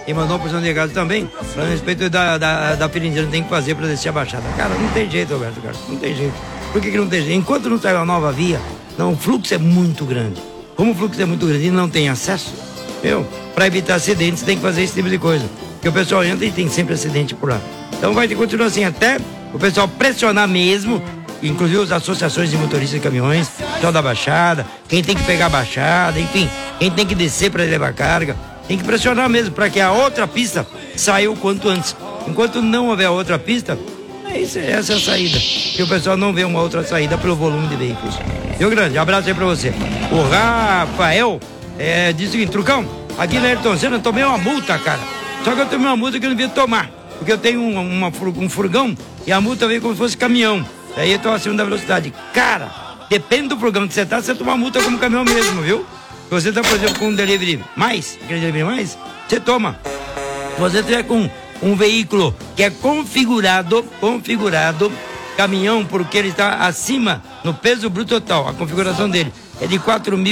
e mandou uma porção de recado também, falando a respeito da Pirindiana, tem que fazer para descer a Baixada. Cara, não tem jeito, Roberto Carlos, não tem jeito. Por que não tem jeito? Enquanto não sair uma nova via, não, o fluxo é muito grande. Como o fluxo é muito grande e não tem acesso, para evitar acidentes tem que fazer esse tipo de coisa. Porque o pessoal entra e tem sempre acidente por lá. Então vai continuar assim até o pessoal pressionar mesmo, inclusive as associações de motoristas de caminhões, pessoal da Baixada, quem tem que pegar a Baixada, enfim, quem tem que descer para levar carga, tem que pressionar mesmo para que a outra pista saia o quanto antes. Enquanto não houver outra pista, essa é a saída. E o pessoal não vê uma outra saída pelo volume de veículos. Viu, grande? Abraço aí pra você. O Rafael disse o seguinte: Trucão, aqui na Ayrton Senna eu tomei uma multa, cara. Só que eu tomei uma multa que eu não devia tomar. Porque eu tenho um furgão e a multa veio como se fosse caminhão. Daí eu tô acima da velocidade. Cara, depende do furgão que você tá, você toma uma multa como caminhão mesmo, viu? Se você tá, por exemplo, com um delivery mais, aquele delivery mais, você toma. Se você tiver com um veículo que é configurado, caminhão, porque ele está acima no peso bruto total, a configuração dele é de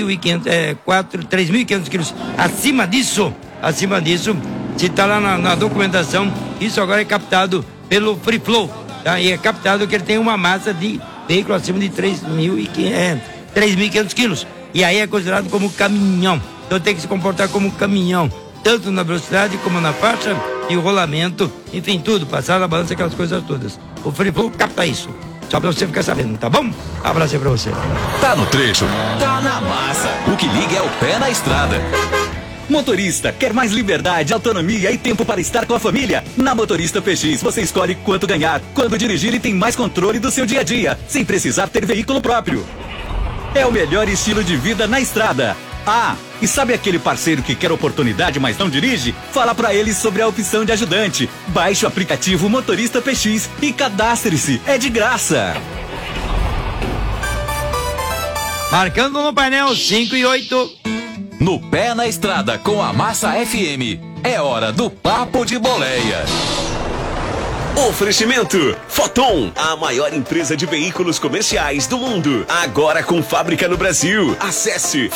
3.500 quilos. Acima disso, se está lá na documentação, isso agora é captado pelo Free Flow, tá? E é captado que ele tem uma massa de veículo acima de 3.500 quilos. E aí é considerado como caminhão. Então tem que se comportar como caminhão, tanto na velocidade como na faixa e o rolamento, enfim, tudo, passar na balança, aquelas coisas todas. O Free Flow capta isso. Só pra você ficar sabendo, tá bom? Abraço aí pra você. Tá no trecho, tá na massa. O que liga é o pé na estrada. Motorista, quer mais liberdade, autonomia e tempo para estar com a família? Na Motorista PX você escolhe quanto ganhar, quando dirigir e tem mais controle do seu dia a dia, sem precisar ter veículo próprio. É o melhor estilo de vida na estrada. Ah, e sabe aquele parceiro que quer oportunidade, mas não dirige? Fala pra ele sobre a opção de ajudante. Baixe o aplicativo Motorista PX e cadastre-se. É de graça. Marcando no painel 5 e 8. No Pé na Estrada com a Massa FM. É hora do Papo de Boleia. Oferecimento Foton, a maior empresa de veículos comerciais do mundo. Agora com fábrica no Brasil. Acesse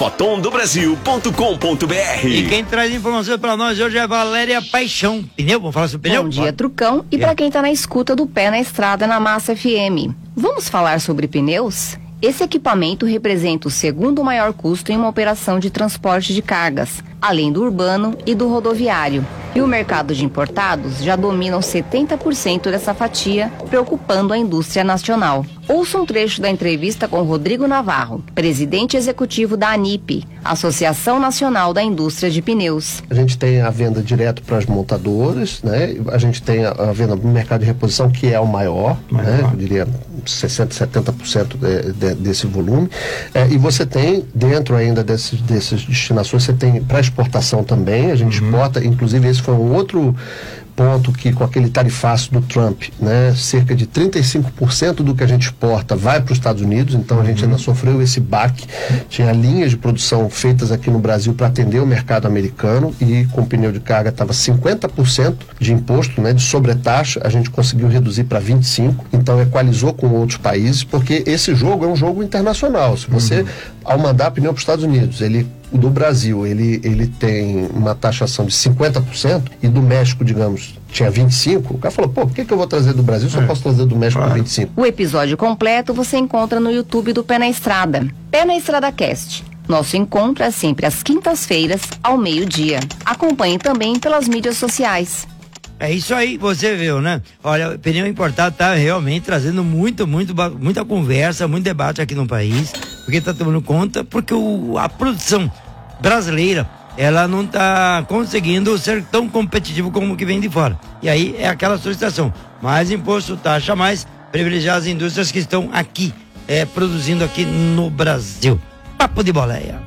fotondobrasil.com.br. E quem traz informações para nós hoje é Valéria Paixão. Pneu, vamos falar sobre pneu? Bom dia, Trucão. E para quem tá na escuta do Pé na Estrada na Massa FM. Vamos falar sobre pneus? Esse equipamento representa o segundo maior custo em uma operação de transporte de cargas, além do urbano e do rodoviário. E o mercado de importados já dominam 70% dessa fatia, preocupando a indústria nacional. Ouça um trecho da entrevista com Rodrigo Navarro, presidente executivo da ANIP, Associação Nacional da Indústria de Pneus. A gente tem a venda direto para as montadoras, né? A gente tem a venda no mercado de reposição, que é o maior. Né? Eu diria 60%, 70% desse volume. E você tem, dentro ainda dessas destinações, você tem para exportação também, a gente exporta, inclusive esse foi um outro ponto que com aquele tarifaço do Trump, né, cerca de 35% do que a gente exporta vai para os Estados Unidos, então a gente ainda sofreu esse baque. Tinha linhas de produção feitas aqui no Brasil para atender o mercado americano e com pneu de carga estava 50% de imposto, né, de sobretaxa, a gente conseguiu reduzir para 25%, então equalizou com outros países, porque esse jogo é um jogo internacional. Se você, ao mandar pneu para os Estados Unidos, do Brasil, ele tem uma taxação de 50% e do México, digamos, tinha 25%, o cara falou, por que eu vou trazer do Brasil se eu posso trazer do México por 25%? O episódio completo você encontra no YouTube do Pé na Estrada. Pé na Estrada Cast. Nosso encontro é sempre às quintas-feiras, ao meio-dia. Acompanhe também pelas mídias sociais. É isso aí, você viu, né? Olha, o pneu importado tá realmente trazendo muita conversa, muito debate aqui no país, porque tá tomando conta, porque a produção brasileira, ela não tá conseguindo ser tão competitivo como o que vem de fora. E aí é aquela solicitação, mais imposto, taxa mais, privilegiar as indústrias que estão aqui, produzindo aqui no Brasil. Papo de boleia.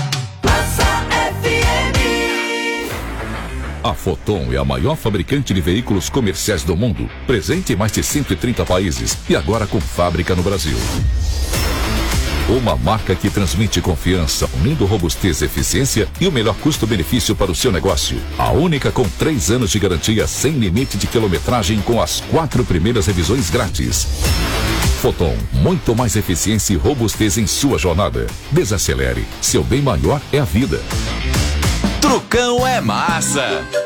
A Foton é a maior fabricante de veículos comerciais do mundo, presente em mais de 130 países e agora com fábrica no Brasil. Uma marca que transmite confiança, unindo robustez, eficiência e o melhor custo-benefício para o seu negócio. A única com 3 anos de garantia sem limite de quilometragem com as 4 primeiras revisões grátis. Foton, muito mais eficiência e robustez em sua jornada. Desacelere, seu bem maior é a vida. Trucão é massa!